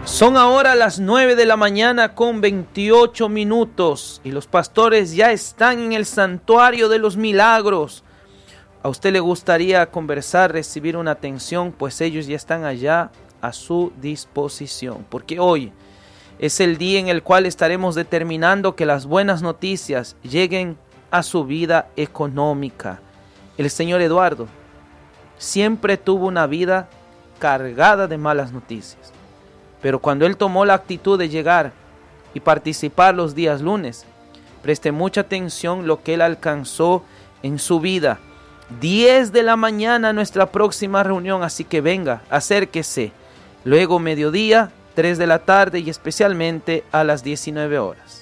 Son ahora las 9 de la mañana con 28 minutos y los pastores ya están en el Santuario de los Milagros. ¿A usted le gustaría conversar, recibir una atención? Pues ellos ya están allá a su disposición, porque hoy es el día en el cual estaremos determinando que las buenas noticias lleguen a su vida económica. El señor Eduardo siempre tuvo una vida cargada de malas noticias, pero cuando él tomó la actitud de llegar y participar los días lunes, preste mucha atención lo que él alcanzó en su vida. 10 de la mañana nuestra próxima reunión, así que venga, acérquese. Luego mediodía, 3 de la tarde y especialmente a las 19 horas.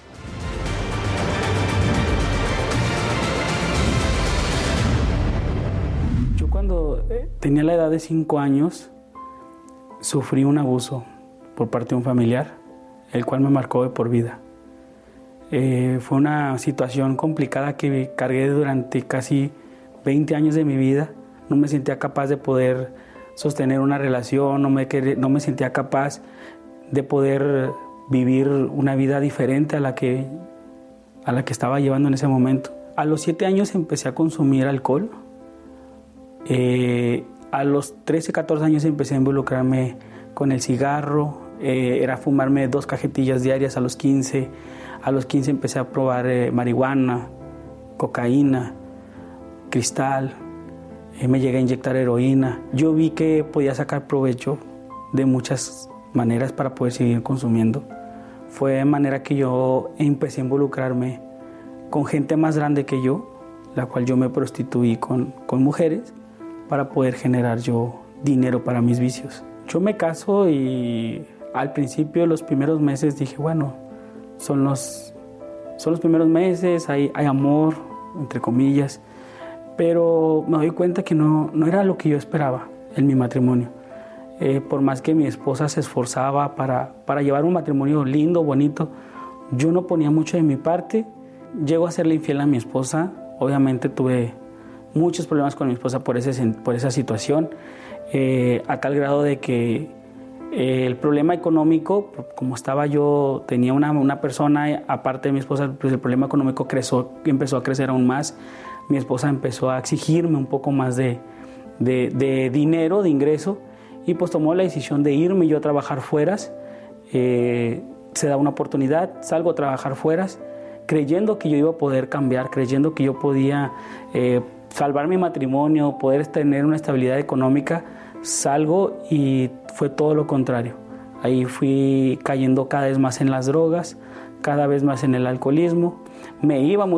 Yo cuando tenía la edad de 5 años, sufrí un abuso por parte de un familiar, el cual me marcó de por vida. Fue una situación complicada que cargué durante casi 20 años de mi vida. No me sentía capaz de poder sostener una relación, no me sentía capaz de poder vivir una vida diferente a la que estaba llevando en ese momento. A los 7 años empecé a consumir alcohol. A los 13, 14 años empecé a involucrarme con el cigarro. Era fumarme 2 cajetillas diarias a los 15. A los 15 empecé a probar marihuana, cocaína, cristal. Me llegué a inyectar heroína. Yo vi que podía sacar provecho de muchas maneras para poder seguir consumiendo. Fue de manera que yo empecé a involucrarme con gente más grande que yo, la cual yo me prostituí con mujeres para poder generar yo dinero para mis vicios. Yo me caso y al principio, los primeros meses, dije, bueno, son los primeros meses, hay amor, entre comillas, pero me doy cuenta que no era lo que yo esperaba en mi matrimonio. Por más que mi esposa se esforzaba para llevar un matrimonio lindo, bonito, yo no ponía mucho de mi parte. Llego a serle infiel a mi esposa. Obviamente tuve muchos problemas con mi esposa por esa situación, a tal grado de que el problema económico, como estaba yo, tenía una persona aparte de mi esposa, pues el problema económico empezó a crecer aún más. Mi esposa empezó a exigirme un poco más de dinero, de ingreso, y pues tomó la decisión de irme yo a trabajar fuera. Se da una oportunidad, salgo a trabajar fuera, creyendo que yo iba a poder cambiar, creyendo que yo podía salvar mi matrimonio, poder tener una estabilidad económica. Salgo y fue todo lo contrario. Ahí fui cayendo cada vez más en las drogas, cada vez más en el alcoholismo. Me iba muy